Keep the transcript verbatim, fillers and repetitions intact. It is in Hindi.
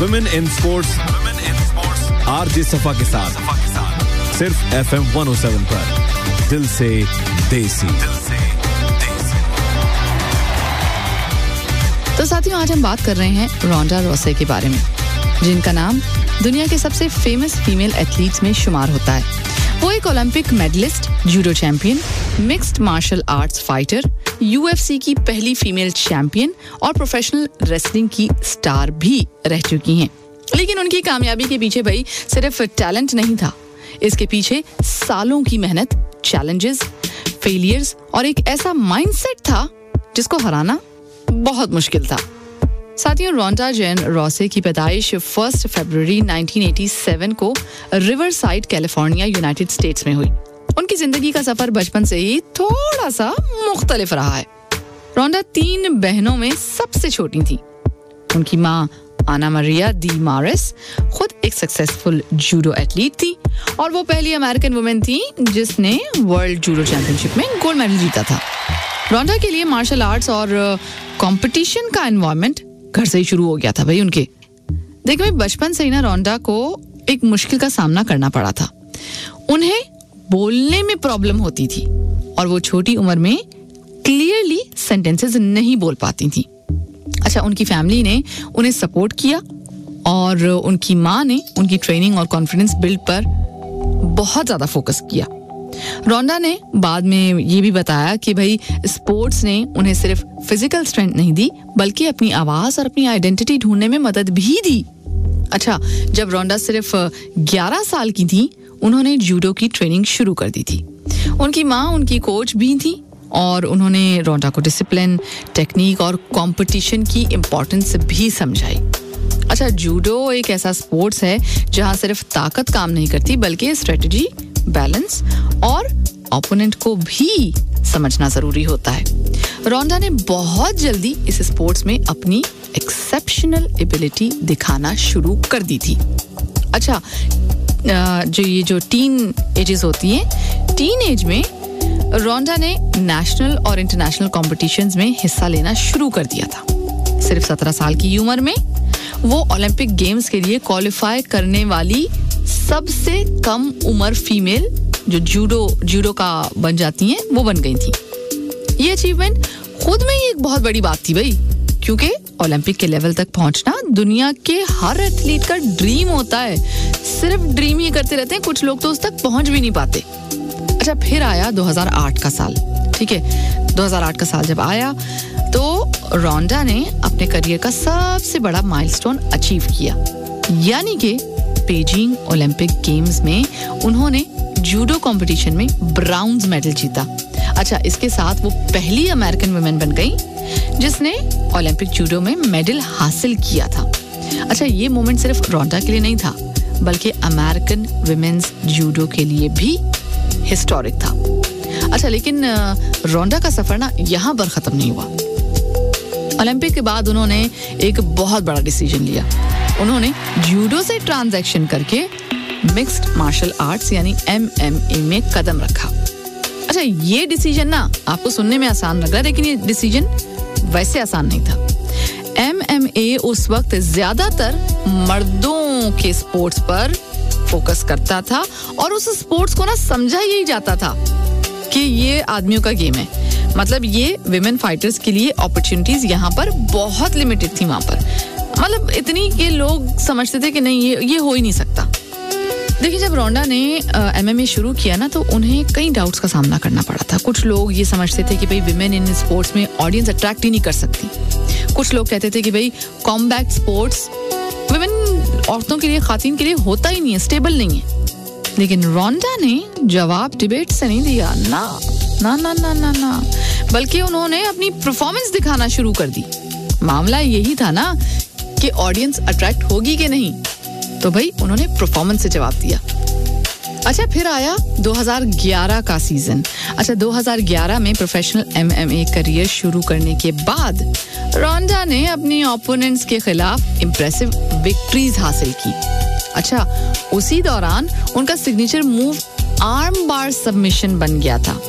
वुमेन इन स्पोर्ट्स आरजे सफा के साथ सिर्फ F M one O seven पर दिल से देसी। तो साथियों, आज हम बात कर रहे हैं रोंडा रोसे के बारे में, जिनका नाम दुनिया के सबसे फेमस फीमेल एथलीट्स में शुमार होता है। वो एक Olympic medallist, judo champion, mixed martial arts fighter, UFC की पहली फीमेल चैंपियन और प्रोफेशनल रेसलिंग की स्टार भी रह चुकी हैं। लेकिन उनकी कामयाबी के पीछे भाई सिर्फ टैलेंट नहीं था, इसके पीछे सालों की मेहनत, चैलेंजेस, फेलियर्स और एक ऐसा माइंडसेट था जिसको हराना बहुत मुश्किल था। साथियों, रोंडा जेन रोसे की पैदाइश फर्स्ट फरवरी नाइनटीन एटी सेवन को रिवरसाइड, कैलिफोर्निया, यूनाइटेड स्टेट्स में हुई। उनकी जिंदगी का सफर बचपन से ही थोड़ा सा मुख्तलिफ रहा है। रोंडा तीन बहनों में सबसे छोटी थी। उनकी माँ आना मरिया डी मारिस खुद एक सक्सेसफुल जूडो एथलीट थी और वो पहली अमेरिकन वुमेन थी जिसने वर्ल्ड जूडो चैंपियनशिप में गोल्ड मेडल जीता था। रोंडा के लिए मार्शल आर्ट्स और कंपटीशन का एनवायरनमेंट घर से ही शुरू हो गया था भाई उनके। देखो भाई, बचपन से ही ना रोंडा को एक मुश्किल का सामना करना पड़ा था। उन्हें बोलने में प्रॉब्लम होती थी और वो छोटी उम्र में क्लियरली सेंटेंसेस नहीं बोल पाती थी। अच्छा, उनकी फैमिली ने उन्हें सपोर्ट किया और उनकी माँ ने उनकी ट्रेनिंग और कॉन्फिडेंस बिल्ड पर बहुत ज्यादा फोकस किया। रोंडा ने बाद में ये भी बताया कि भाई स्पोर्ट्स ने उन्हें सिर्फ फिजिकल स्ट्रेंथ नहीं दी, बल्कि अपनी आवाज और अपनी आइडेंटिटी ढूंढने में मदद भी दी। अच्छा, जब रोंडा सिर्फ ग्यारह साल की थी, उन्होंने जूडो की ट्रेनिंग शुरू कर दी थी। उनकी माँ उनकी कोच भी थी और उन्होंने रोंडा को डिसिप्लिन, टेक्निक और कंपटीशन की इम्पोर्टेंस भी समझाई। अच्छा, जूडो एक ऐसा स्पोर्ट्स है जहां सिर्फ ताकत काम नहीं करती, बल्कि स्ट्रेटजी, बैलेंस और ओपोनेंट को भी समझना जरूरी होता है। रोंडा ने बहुत जल्दी इस स्पोर्ट्स में अपनी एक्सेप्शनल एबिलिटी दिखाना शुरू कर दी थी। अच्छा, जो ये जो टीन एजेस होती हैं, टीन एज में रोंडा ने नेशनल और इंटरनेशनल कॉम्पिटिशन्स में हिस्सा लेना शुरू कर दिया था। सिर्फ सत्रह साल की उम्र में वो ओलंपिक गेम्स के लिए क्वालिफाई करने वाली सबसे कम उम्र फीमेल जो जूडो जूडो का बन जाती हैं, वो बन गई थी। ये अचीवमेंट खुद में ही एक बहुत बड़ी बात थी भाई, क्योंकि ओलंपिक के लेवल तक पहुंचना दुनिया के हर एथलीट का ड्रीम होता है। सिर्फ ड्रीम ही करते रहते हैं, कुछ लोग तो उस तक पहुंच भी नहीं पाते। अच्छा, फिर आया दो हज़ार आठ का साल। ठीक है, दो हज़ार आठ का साल जब आया तो रोंडा ने अपने करियर का सबसे बड़ा माइलस्टोन अचीव किया, यानी कि बीजिंग ओलंपिक गेम्स में उन्होंने जूडो कंपटीशन में ब्राउन्ज मेडल जीता। अच्छा, इसके साथ वो पहली अमेरिकन वुमेन बन गई जिसने ओलंपिक जूडो में मेडल हासिल किया था। अच्छा, ये मोमेंट सिर्फ रोंडा के लिए नहीं था, बल्कि अमेरिकन वुमेन्स जूडो के लिए भी हिस्टोरिक था। अच्छा, लेकिन रोंडा का सफर ना यहाँ पर खत्म नहीं हुआ। ओलंपिक के बाद उन्होंने एक बहुत बड़ा डिसीजन लिया। उन्होंने जूडो से ट्रांजैक्शन करके मिक्स्ड मार्शल आर्ट्स यानी एम एम ए में कदम रखा। अच्छा, ये डिसीजन ना आपको सुनने में आसान लग रहा है, लेकिन ये डिसीजन वैसे आसान नहीं था। एम एम ए उस वक्त ज्यादातर मर्दों के स्पोर्ट्स पर फोकस करता था और उस स्पोर्ट्स को ना समझा यही जाता था कि ये आदमियों का गेम है। मतलब ये विमेन फाइटर्स के लिए अपॉर्चुनिटीज यहाँ पर बहुत लिमिटेड थी। वहां पर मतलब इतनी कि लोग समझते थे कि नहीं, ये ये हो ही नहीं सकता। देखिए, जब रोंडा ने एम एम ए शुरू किया ना, तो उन्हें कई डाउट्स का सामना करना पड़ा था। कुछ लोग ये समझते थे कि भाई विमेन इन स्पोर्ट्स में ऑडियंस अट्रैक्ट ही नहीं कर सकती। कुछ लोग कहते थे कि भाई कॉम्बैट स्पोर्ट्स विमेन औरतों के लिए, खातिन के लिए होता ही नहीं है, स्टेबल नहीं है। लेकिन रोंडा ने जवाब डिबेट से नहीं दिया, ना ना ना ना ना ना बल्कि उन्होंने अपनी परफॉर्मेंस दिखाना शुरू कर दी। मामला यही था ना कि ऑडियंस अट्रैक्ट होगी कि नहीं, तो भाई उन्होंने परफॉर्मेंस से जवाब दिया। अच्छा, फिर आया दो हज़ार ग्यारह का सीजन। अच्छा, दो हज़ार ग्यारह में professional M M a career शुरू करने के बाद रोंडा ने अपनी ओपोनेंट्स के खिलाफ इंप्रेसिव विक्ट्रीज हासिल की। अच्छा, उसी दौरान उनका सिग्नेचर मूव आर्म बार सबमिशन बन गया था।